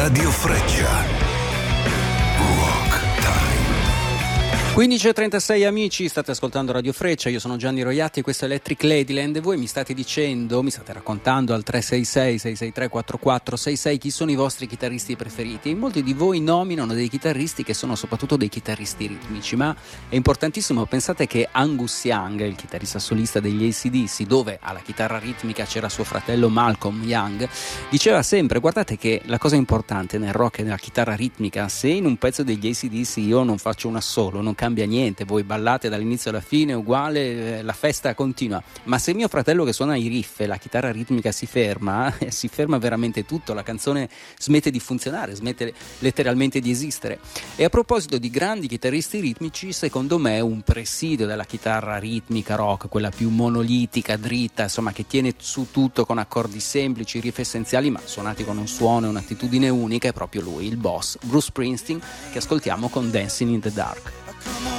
Radio Freccia. Rock Time. 15:36 amici, state ascoltando Radio Freccia, io sono Gianni Roiatti e questo è Electric Ladyland e voi mi state raccontando al 366-663-4466 chi sono i vostri chitarristi preferiti. E molti di voi nominano dei chitarristi che sono soprattutto dei chitarristi ritmici, ma è importantissimo, pensate che Angus Young, il chitarrista solista degli AC/DC, dove alla chitarra ritmica c'era suo fratello Malcolm Young, diceva sempre: guardate che la cosa importante nel rock e nella chitarra ritmica, se in un pezzo degli AC/DC io non faccio un assolo, non cambia niente, voi ballate dall'inizio alla fine uguale, la festa continua, ma se mio fratello che suona i riff e la chitarra ritmica si ferma veramente tutto, la canzone smette di funzionare, smette letteralmente di esistere. E a proposito di grandi chitarristi ritmici, secondo me un presidio della chitarra ritmica rock, quella più monolitica, dritta, insomma, che tiene su tutto con accordi semplici, riff essenziali ma suonati con un suono e un'attitudine unica, è proprio lui, il boss Bruce Springsteen, che ascoltiamo con Dancing in the Dark.